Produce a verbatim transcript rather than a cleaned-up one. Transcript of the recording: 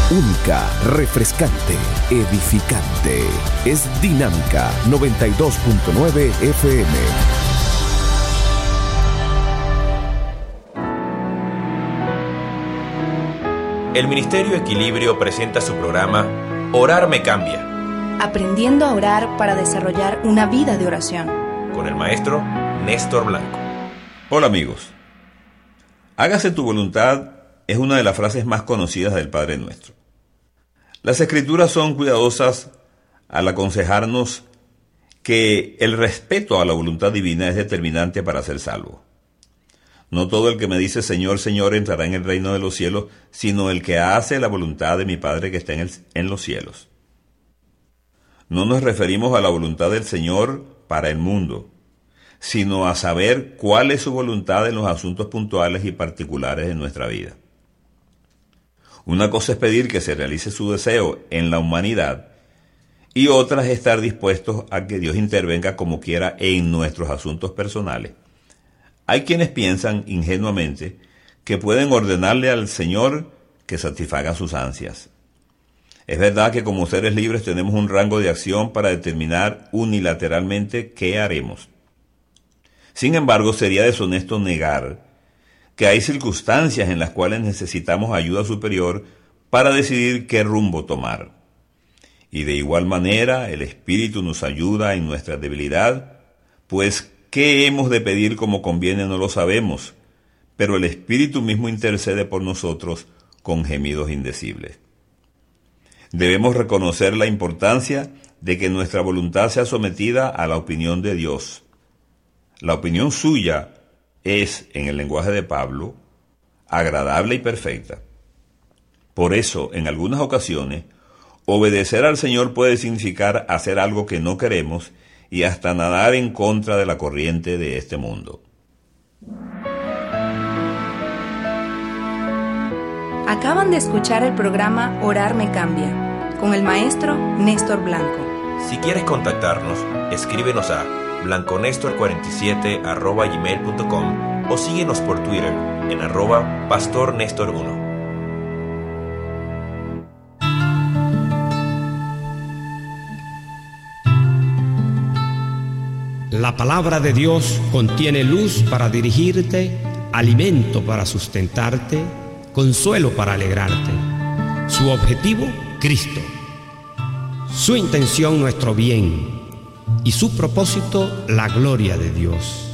única, refrescante, edificante. Es Dinámica noventa y dos punto nueve F M. El Ministerio Equilibrio presenta su programa Orar me cambia. Aprendiendo a orar para desarrollar una vida de oración. Con el maestro Néstor Blanco. Hola amigos. Hágase tu voluntad es una de las frases más conocidas del Padre Nuestro. Las Escrituras son cuidadosas al aconsejarnos que el respeto a la voluntad divina es determinante para ser salvo. No todo el que me dice Señor, Señor entrará en el reino de los cielos, sino el que hace la voluntad de mi Padre que está en, el, en los cielos. No nos referimos a la voluntad del Señor para el mundo, sino a saber cuál es su voluntad en los asuntos puntuales y particulares de nuestra vida. Una cosa es pedir que se realice su deseo en la humanidad, y otra es estar dispuestos a que Dios intervenga como quiera en nuestros asuntos personales. Hay quienes piensan ingenuamente que pueden ordenarle al Señor que satisfaga sus ansias. Es verdad que como seres libres tenemos un rango de acción para determinar unilateralmente qué haremos. Sin embargo, sería deshonesto negar que hay circunstancias en las cuales necesitamos ayuda superior para decidir qué rumbo tomar. Y de igual manera, el Espíritu nos ayuda en nuestra debilidad, pues ¿qué hemos de pedir como conviene? No lo sabemos, pero el Espíritu mismo intercede por nosotros con gemidos indecibles. Debemos reconocer la importancia de que nuestra voluntad sea sometida a la opinión de Dios. La opinión suya es, en el lenguaje de Pablo, agradable y perfecta. Por eso, en algunas ocasiones, obedecer al Señor puede significar hacer algo que no queremos y hasta nadar en contra de la corriente de este mundo. Acaban de escuchar el programa Orar me cambia, con el maestro Néstor Blanco. Si quieres contactarnos, escríbenos a blanconestor cuarenta y siete arroba gmail punto com o síguenos por Twitter en arroba pastornestor uno. La palabra de Dios contiene luz para dirigirte, alimento para sustentarte, consuelo para alegrarte. Su objetivo, Cristo. Su intención, nuestro bien. Y su propósito, la gloria de Dios.